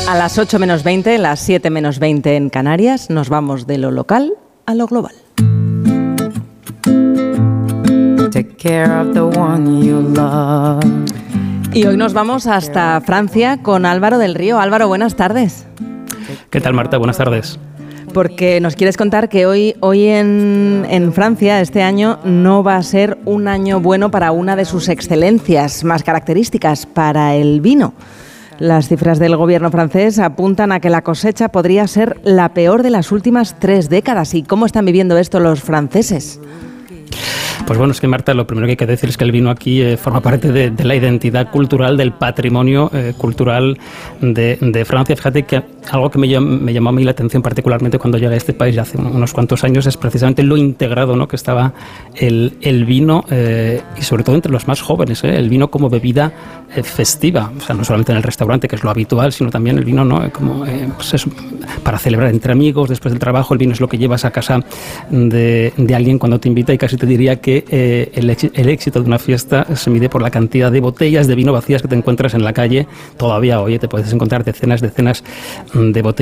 A las 8 menos 20, las 7 menos 20 en Canarias, nos vamos de lo local a lo global. Take care of the one you love. Y hoy nos vamos hasta Francia con Álvaro del Río. Álvaro, buenas tardes. ¿Qué tal, Marta? Buenas tardes. Porque nos quieres contar que hoy en Francia, este año, no va a ser un año bueno para una de sus excelencias más características, para el vino. Las cifras del gobierno francés apuntan a que la cosecha podría ser la peor de las últimas 3 décadas. ¿Y cómo están viviendo esto los franceses? Pues bueno, es que, Marta, lo primero que hay que decir es que el vino aquí forma parte de la identidad cultural, del patrimonio cultural de Francia. Fíjate que algo que me llamó a mí la atención particularmente cuando llegué a este país ya hace unos cuantos años es precisamente lo integrado, ¿no?, que estaba el vino y sobre todo entre los más jóvenes, el vino como bebida festiva, o sea, no solamente en el restaurante, que es lo habitual, sino también el vino, ¿no?, como pues eso, para celebrar entre amigos, después del trabajo. El vino es lo que llevas a casa de alguien cuando te invita, y casi te diría que el éxito de una fiesta se mide por la cantidad de botellas de vino vacías que te encuentras en la calle. Todavía hoy te puedes encontrar decenas de botellas